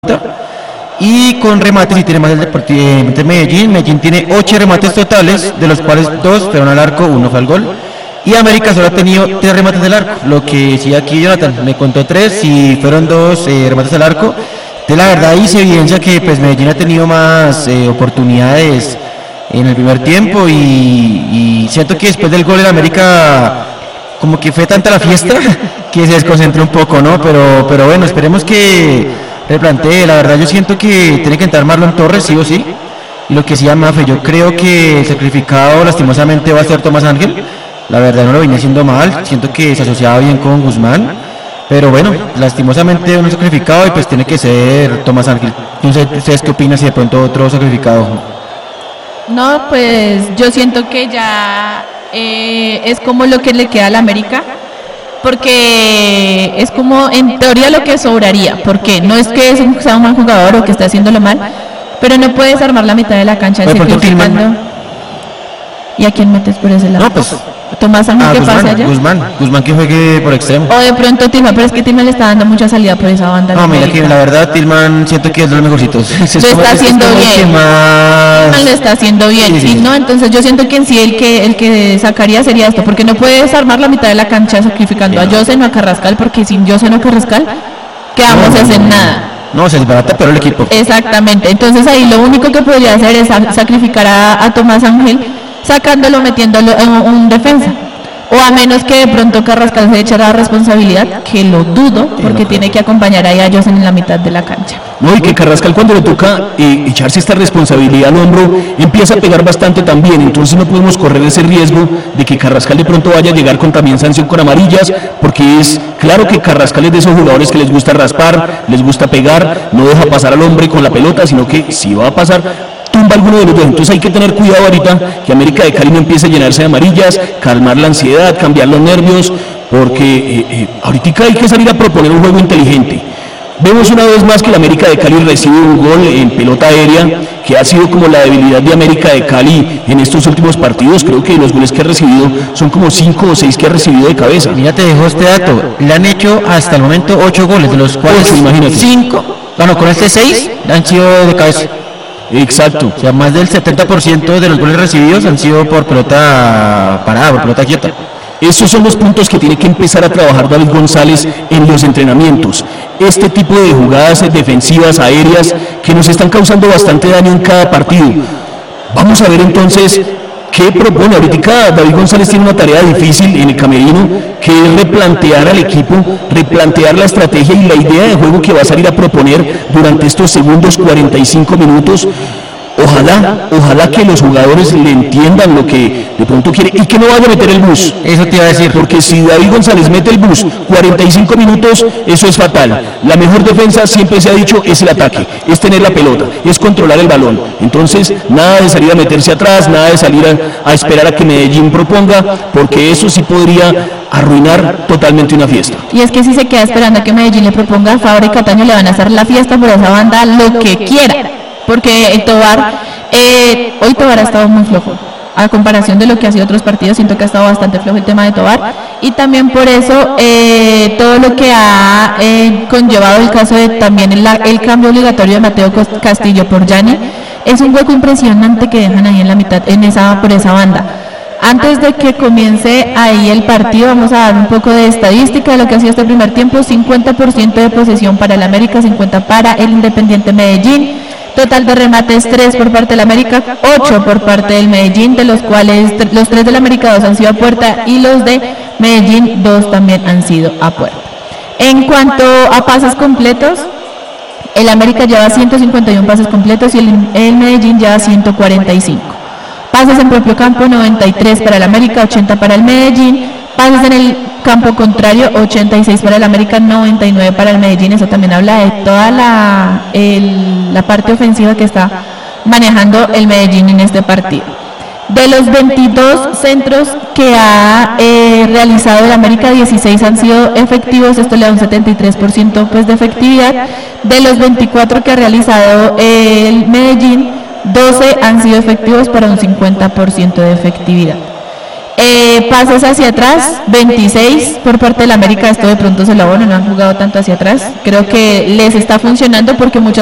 y con remates y tiene más el Deportivo Medellín. Medellín tiene 8 remates totales, de los cuales 2 fueron al arco, 1 fue al gol. Y América solo ha tenido 3 remates del arco, lo que decía aquí Jonathan, me contó 3 y fueron 2 remates al arco. De la verdad ahí se evidencia que pues Medellín ha tenido más oportunidades en el primer tiempo y siento que después del gol en América como que fue tanta la fiesta que se desconcentró un poco, ¿no? Pero bueno, esperemos que replantee. La verdad yo siento que tiene que entrar Marlon Torres sí o sí, y lo que decía Mafe, yo creo que el sacrificado lastimosamente va a ser Tomás Ángel. La verdad no lo venía haciendo mal, siento que se asociaba bien con Guzmán, pero bueno, lastimosamente uno sacrificado y pues tiene que ser Tomás Ángel. No sé, ¿ustedes qué opinan si de pronto otro sacrificado? No, pues yo siento que ya es como lo que le queda a la América, porque es como en teoría lo que sobraría, porque no es que sea un mal jugador o que esté haciéndolo mal, pero no puedes armar la mitad de la cancha sacrificando. ¿Y a quién metes por ese lado? No, pues Tomás Ángel, ¿qué pasa allá? Guzmán que juegue por extremo. O de pronto Tilman, pero es que Tilman le está dando mucha salida por esa banda. No, mira que la verdad Tilman siento que es de los mejorcitos. Lo está haciendo bien. Tilman lo está haciendo bien. Sí. Y no, entonces yo siento que en sí el que sacaría sería esto, porque no puedes armar la mitad de la cancha sacrificando a Josen o a Carrascal, porque sin Josen o Carrascal quedamos en nada. No, se desbarata pero el equipo. Exactamente, entonces ahí lo único que podría hacer es sacrificar a Tomás Ángel, sacándolo, metiéndolo en un defensa, o a menos que de pronto Carrascal se eche la responsabilidad, que lo dudo, porque tiene que acompañar ahí a Josen en la mitad de la cancha. No, y que Carrascal cuando le toca echarse esta responsabilidad al hombro, empieza a pegar bastante también, entonces no podemos correr ese riesgo de que Carrascal de pronto vaya a llegar con también sanción con amarillas, porque es claro que Carrascal es de esos jugadores que les gusta raspar, les gusta pegar, no deja pasar al hombre con la pelota, sino que si va a pasar, tumba alguno de los dos. Entonces hay que tener cuidado ahorita que América de Cali no empiece a llenarse de amarillas, calmar la ansiedad, cambiar los nervios, porque ahorita hay que salir a proponer un juego inteligente. Vemos una vez más que la América de Cali recibe un gol en pelota aérea, que ha sido como la debilidad de América de Cali en estos últimos partidos. Creo que los goles que ha recibido son como 5 o 6 que ha recibido de cabeza. Mira, te dejo este dato, le han hecho hasta el momento 8 goles, de los cuales 5, bueno, con este 6 han sido de cabeza. Exacto. O sea, más del 70% de los goles recibidos han sido por pelota parada, por pelota quieta. Esos son los puntos que tiene que empezar a trabajar David González en los entrenamientos. Este tipo de jugadas defensivas, aéreas, que nos están causando bastante daño en cada partido. Vamos a ver entonces qué propone. Ahorita David González tiene una tarea difícil en el camerino, que es replantear al equipo, replantear la estrategia y la idea de juego que va a salir a proponer durante estos segundos 45 minutos. Ojalá que los jugadores le entiendan lo que de pronto quiere y que no vaya a meter el bus. Eso te iba a decir. Porque si David González mete el bus 45 minutos, eso es fatal. La mejor defensa, siempre se ha dicho, es el ataque, es tener la pelota, es controlar el balón. Entonces, nada de salir a meterse atrás, nada de salir a esperar a que Medellín proponga, porque eso sí podría arruinar totalmente una fiesta. Y es que si se queda esperando a que Medellín le proponga, Fabra y Cataño le van a hacer la fiesta por esa banda lo que quiera. Porque el Tobar, hoy Tobar ha estado muy flojo, a comparación de lo que ha sido otros partidos, siento que ha estado bastante flojo el tema de Tobar, y también por eso todo lo que ha conllevado el caso de también el cambio obligatorio de Mateo Castillo por Gianni, es un hueco impresionante que dejan ahí en la mitad, por esa banda. Antes de que comience ahí el partido, vamos a dar un poco de estadística de lo que ha sido este primer tiempo: 50% de posesión para el América, 50% para el Independiente Medellín. Total de remates 3 por parte del América, 8 por parte del Medellín, de los cuales los 3 del América 2 han sido a puerta y los de Medellín 2 también han sido a puerta. En cuanto a pases completos, el América lleva 151 pases completos y el Medellín lleva 145. Pases en propio campo, 93 para el América, 80 para el Medellín. Pases en el campo contrario, 86 para el América, 99 para el Medellín. Eso también habla de toda la parte ofensiva que está manejando el Medellín en este partido. De los 22 centros que ha realizado el América, 16 han sido efectivos, esto le da un 73% pues, de efectividad. De los 24 que ha realizado el Medellín, 12 han sido efectivos para un 50% de efectividad. Pasos hacia atrás, 26 por parte del América. Esto de pronto se lo abono, no han jugado tanto hacia atrás. Creo que les está funcionando porque muchas